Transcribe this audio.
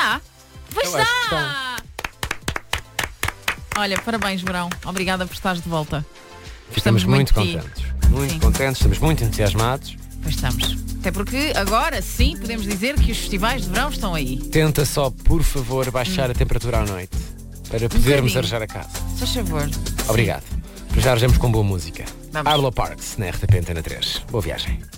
Está? Pois Eu acho que está! Olha, parabéns, Verão. Obrigada por estares de volta. Ficamos muito de ti. contentes. Muito Sim. contentes, estamos muito entusiasmados. Pois estamos. Até porque agora sim podemos dizer que os festivais de verão estão aí. Tenta só, por favor, baixar a temperatura à noite para podermos bocadinho. arejar a casa. Se faz favor. Obrigado. Já arejamos com boa música. Vamos. Arlo Parks, na RTP Antena 3. Boa viagem.